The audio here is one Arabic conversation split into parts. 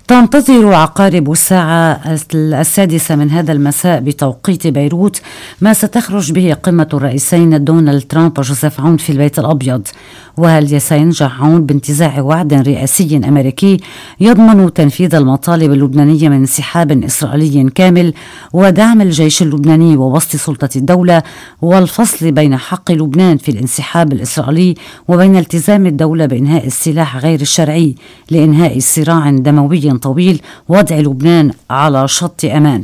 تنتظر عقارب الساعة 6 من هذا المساء بتوقيت بيروت ما ستخرج به قمة الرئيسين دونالد ترامب وجوزيف عون في البيت الأبيض. وهل سينجح عون بانتزاع وعد رئاسي أمريكي يضمن تنفيذ المطالب اللبنانية من انسحاب إسرائيلي كامل ودعم الجيش اللبناني ووسط سلطة الدولة والفصل بين حق لبنان في الانسحاب الإسرائيلي وبين التزام الدولة بإنهاء السلاح غير الشرعي لإنهاء صراع دموي طويل وضع لبنان على شط أمان؟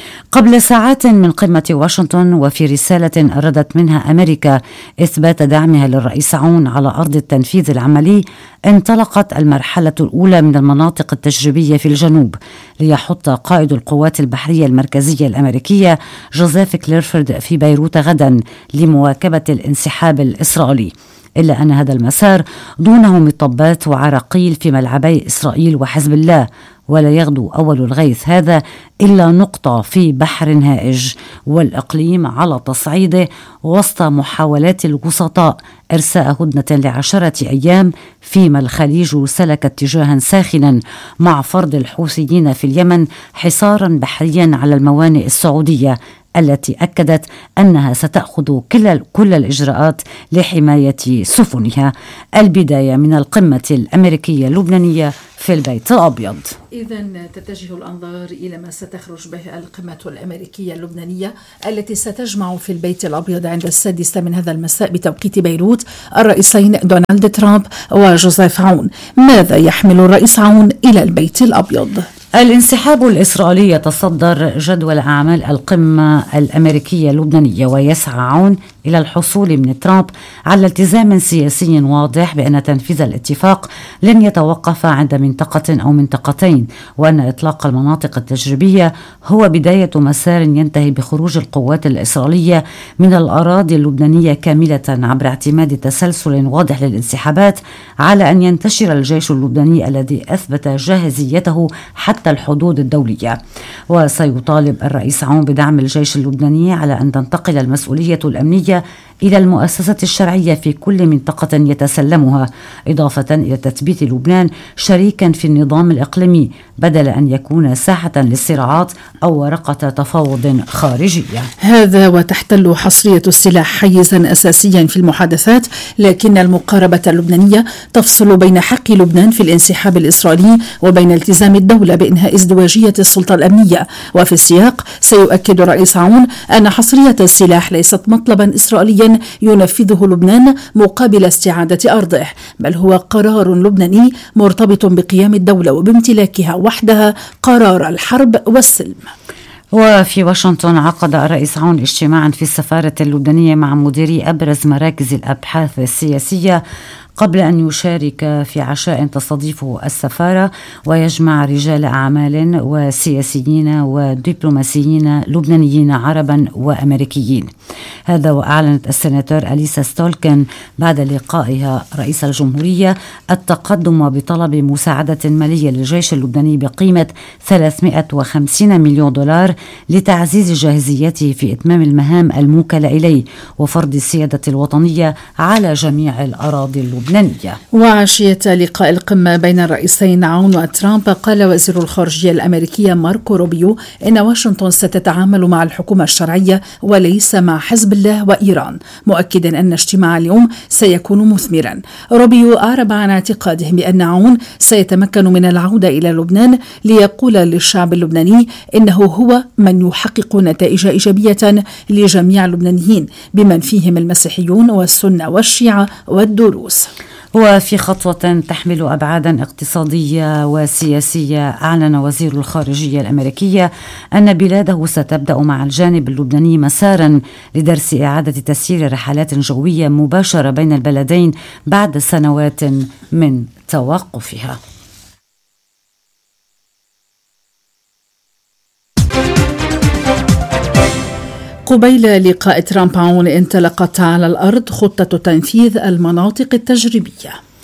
قبل ساعات من قمة واشنطن وفي رسالة أرادت منها أمريكا إثبات دعمها للرئيس عون على أرض التنفيذ العملي، انطلقت المرحلة الأولى من المناطق التجريبية في الجنوب ليحط قائد القوات البحرية المركزية الأمريكية جوزيف كليرفورد في بيروت غدا لمواكبة الانسحاب الإسرائيلي. إلا أن هذا المسار دونه مطبات وعراقيل في ملعبي إسرائيل وحزب الله، ولا يغدو أول الغيث هذا إلا نقطة في بحر هائج، والإقليم على تصعيده وسط محاولات الوسطاء إرساء هدنة ل10 أيام فيما الخليج سلك اتجاها ساخنا مع فرض الحوثيين في اليمن حصارا بحريا على الموانئ السعودية التي أكدت أنها ستأخذ كل الإجراءات لحماية سفنها. البداية من القمة الأمريكية اللبنانية في البيت الأبيض. إذن تتجه الأنظار إلى ما ستخرج به القمة الأمريكية اللبنانية التي ستجمع في البيت الأبيض عند 6 من هذا المساء بتوقيت بيروت الرئيسين دونالد ترامب وجوزيف عون. ماذا يحمل الرئيس عون إلى البيت الأبيض؟ الانسحاب الإسرائيلي يتصدر جدول أعمال القمة الأمريكية اللبنانية، ويسعى عون إلى الحصول من ترامب على التزام سياسي واضح بأن تنفيذ الاتفاق لن يتوقف عند منطقة أو منطقتين، وأن إطلاق المناطق التجريبية هو بداية مسار ينتهي بخروج القوات الإسرائيلية من الأراضي اللبنانية كاملة عبر اعتماد تسلسل واضح للانسحابات على أن ينتشر الجيش اللبناني الذي أثبت جاهزيته حتى الحدود الدولية. وسيطالب الرئيس عون بدعم الجيش اللبناني على أن تنتقل المسؤولية الأمنية إلى المؤسسات الشرعية في كل منطقة يتسلمها، إضافة إلى تثبيت لبنان شريكا في النظام الإقليمي بدل أن يكون ساحة للصراعات أو ورقة تفاوض خارجية. هذا وتحتل حصرية السلاح حيزا أساسيا في المحادثات، لكن المقاربة اللبنانية تفصل بين حق لبنان في الانسحاب الإسرائيلي وبين التزام الدولة بإنهاء ازدواجية السلطة الأمنية. وفي السياق سيؤكد الرئيس عون أن حصرية السلاح ليست مطلبا إسرائيليا ينفذه لبنان مقابل استعادة أرضه، بل هو قرار لبناني مرتبط بقيام الدولة وبامتلاكها وحدها قرار الحرب والسلم. وفي واشنطن عقد الرئيس عون اجتماعا في السفارة اللبنانية مع مديري أبرز مراكز الأبحاث السياسية قبل أن يشارك في عشاء تستضيفه السفارة ويجمع رجال أعمال وسياسيين ودبلوماسيين لبنانيين عربا وأمريكيين. هذا وأعلنت السناتور أليسا ستولكن بعد لقائها رئيس الجمهورية التقدم بطلب مساعدة مالية للجيش اللبناني بقيمة 350 مليون دولار لتعزيز جاهزيته في إتمام المهام الموكلة إليه وفرض السيادة الوطنية على جميع الأراضي اللبنانية. وعشية لقاء القمة بين الرئيسين عون وترامب قال وزير الخارجية الأمريكي ماركو روبيو إن واشنطن ستتعامل مع الحكومة الشرعية وليس مع حزب الله وإيران، مؤكدا أن اجتماع اليوم سيكون مثمرا. روبيو أعرب عن اعتقاده بأن عون سيتمكن من العودة إلى لبنان ليقول للشعب اللبناني إنه هو من يحقق نتائج إيجابية لجميع اللبنانيين بمن فيهم المسيحيون والسنة والشيعة والدروز. وفي خطوة تحمل أبعادا اقتصادية وسياسية، أعلن وزير الخارجية الأمريكية أن بلاده ستبدأ مع الجانب اللبناني مسارا لدرس إعادة تسيير رحلات جوية مباشرة بين البلدين بعد سنوات من توقفها. قبيل لقاء ترامب عون انطلقت على الأرض خطة تنفيذ المناطق التجريبية.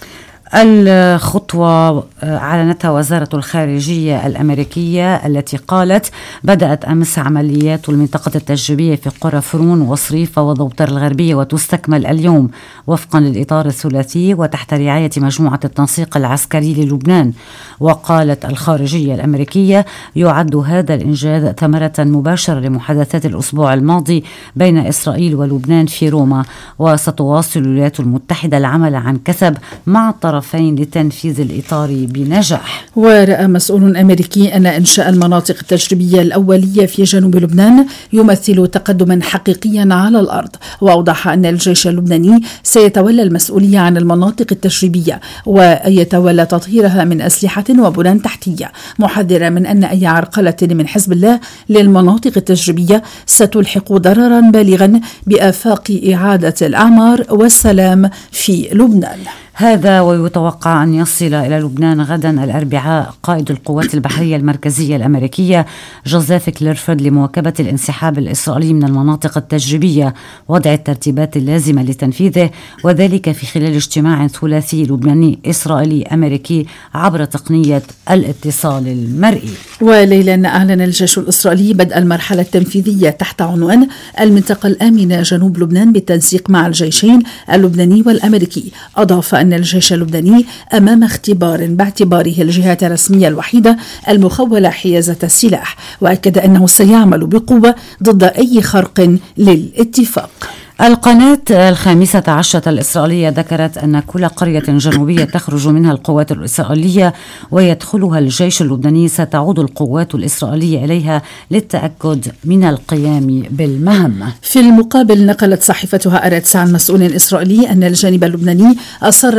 الخطوة أعلنتها وزارة الخارجية الأمريكية التي قالت بدأت أمس عمليات المنطقة التجريبية في قرى فرون وصريفة وضوطر الغربية وتستكمل اليوم وفقا للإطار الثلاثي وتحت رعاية مجموعة التنسيق العسكري للبنان. وقالت الخارجية الأمريكية يعد هذا الإنجاز ثمرة مباشرة لمحادثات الأسبوع الماضي بين إسرائيل ولبنان في روما، وستواصل الولايات المتحدة العمل عن كثب مع الطرفين لتنفيذ الإطار بنجاح. ورأى مسؤول أمريكي أن إنشاء المناطق التجريبية الأولية في جنوب لبنان يمثل تقدما حقيقيا على الأرض، وأوضح أن الجيش اللبناني سيتولى المسؤولية عن المناطق التجريبية ويتولى تطهيرها من أسلحة وبنى تحتية، محذرا من أن أي عرقلة من حزب الله للمناطق التجريبية ستلحق ضررا بالغا بآفاق إعادة الأعمار والسلام في لبنان. هذا ويتوقع أن يصل إلى لبنان غدا الأربعاء قائد القوات البحرية المركزية الأمريكية جوزيف كليرفورد لمواكبة الانسحاب الإسرائيلي من المناطق التجريبية ووضع الترتيبات اللازمة لتنفيذه، وذلك في خلال اجتماع ثلاثي لبناني إسرائيلي أمريكي عبر تقنية الاتصال المرئي. وليلا أعلن الجيش الإسرائيلي بدء المرحلة التنفيذية تحت عنوان المنطقة الآمنة جنوب لبنان بالتنسيق مع الجيشين اللبناني والأمريكي. أضاف أن الجيش اللبناني أمام اختبار باعتباره الجهة الرسمية الوحيدة المخولة حيازة السلاح، وأكد أنه سيعمل بقوة ضد أي خرق للاتفاق. القناة 15 الإسرائيلية ذكرت أن كل قرية جنوبية تخرج منها القوات الإسرائيلية ويدخلها الجيش اللبناني ستعود القوات الإسرائيلية إليها للتأكد من القيام بالمهمة. في المقابل نقلت صحيفة هآرتس عن مسؤول إسرائيلي أن الجانب اللبناني أصر